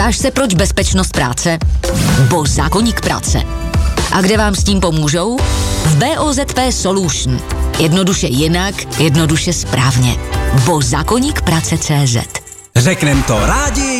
Ptáš se, proč bezpečnost práce? Bo zákoník práce. A kde vám s tím pomůžou? V BOZP Solution. Jednoduše jinak, jednoduše správně. Bo zákoník práce CZ. Řeknem to rádi